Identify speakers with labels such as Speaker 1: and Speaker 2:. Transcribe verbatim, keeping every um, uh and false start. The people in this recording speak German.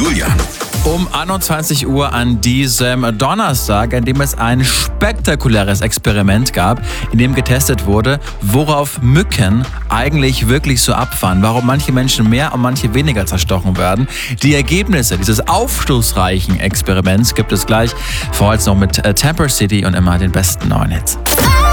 Speaker 1: Julian.
Speaker 2: Um einundzwanzig Uhr an diesem Donnerstag, an dem es ein spektakuläres Experiment gab, in dem getestet wurde, worauf Mücken eigentlich wirklich so abfahren, warum manche Menschen mehr und manche weniger zerstochen werden. Die Ergebnisse dieses aufschlussreichen Experiments gibt es gleich, vorher noch mit Temper City und immer den besten neuen Hits.